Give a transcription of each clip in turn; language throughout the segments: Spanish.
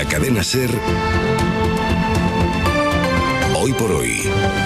la cadena SER. Hoy por hoy,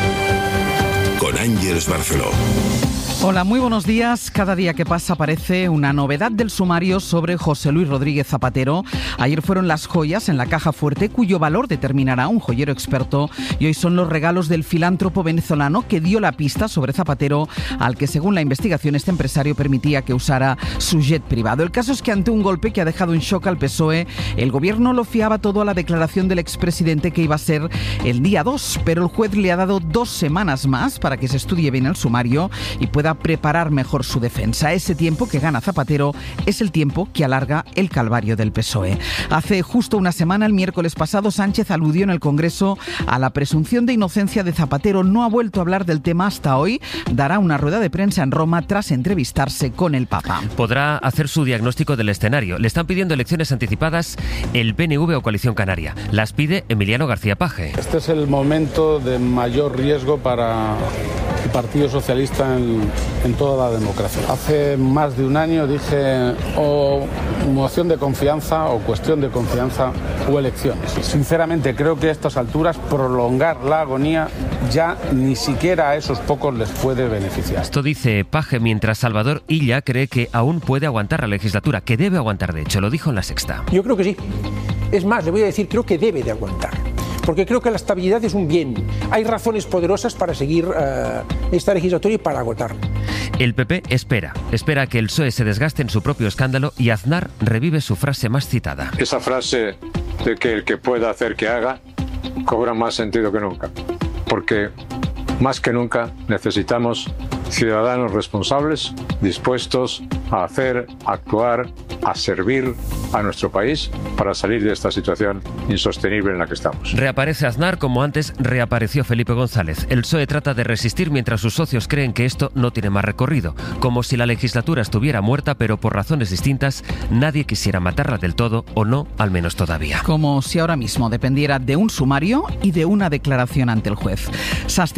con Ángeles Barceló. Hola, muy buenos días. Cada día que pasa aparece una novedad del sumario sobre José Luis Rodríguez Zapatero. Ayer fueron las joyas en la caja fuerte, cuyo valor determinará un joyero experto, y hoy son los regalos del filántropo venezolano que dio la pista sobre Zapatero, al que según la investigación este empresario permitía que usara su jet privado. El caso es que ante un golpe que ha dejado en shock al PSOE, el gobierno lo fiaba todo a la declaración del expresidente que iba a ser el día 2, pero el juez le ha dado 2 semanas más para que se estudie bien el sumario y pueda preparar mejor su defensa. Ese tiempo que gana Zapatero es el tiempo que alarga el calvario del PSOE. Hace justo una semana, el miércoles pasado, Sánchez aludió en el Congreso a la presunción de inocencia de Zapatero. No ha vuelto a hablar del tema hasta hoy. Dará una rueda de prensa en Roma tras entrevistarse con el Papa. Podrá hacer su diagnóstico del escenario. Le están pidiendo elecciones anticipadas el PNV o Coalición Canaria. Las pide Emiliano García Paje. Este es el momento de mayor riesgo para el Partido Socialista en toda la democracia. Hace más de un año dije o moción de confianza o cuestión de confianza o elecciones. Sinceramente creo que a estas alturas prolongar la agonía ya ni siquiera a esos pocos les puede beneficiar. Esto dice Paje, mientras Salvador Illa cree que aún puede aguantar la legislatura, que debe aguantar, de hecho, lo dijo en La Sexta. Yo creo que sí. Es más, le voy a decir, creo que debe de aguantar. Porque creo que la estabilidad es un bien. Hay razones poderosas para seguir esta legislatura y para agotar. El PP espera que el PSOE se desgaste en su propio escándalo y Aznar revive su frase más citada. Esa frase de que el que pueda hacer que haga cobra más sentido que nunca. Porque más que nunca necesitamos ciudadanos responsables, dispuestos a hacer, a actuar, a servir a nuestro país para salir de esta situación insostenible en la que estamos. Reaparece Aznar como antes reapareció Felipe González. El PSOE trata de resistir mientras sus socios creen que esto no tiene más recorrido, como si la legislatura estuviera muerta, pero por razones distintas nadie quisiera matarla del todo, o no, al menos todavía. Como si ahora mismo dependiera de un sumario y de una declaración ante el juez.